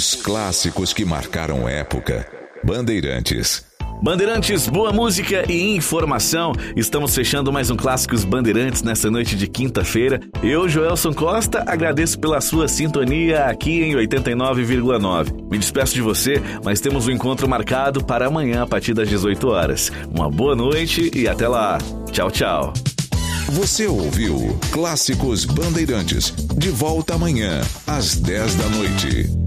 Os clássicos que marcaram época. Bandeirantes. Bandeirantes, boa música e informação. Estamos fechando mais um Clássicos Bandeirantes nessa noite de quinta-feira. Eu, Joelson Costa, agradeço pela sua sintonia aqui em 89,9. Me despeço de você, mas temos um encontro marcado para amanhã a partir das 18 horas. Uma boa noite e até lá. Tchau, tchau. Você ouviu Clássicos Bandeirantes. De volta amanhã, às 10 da noite.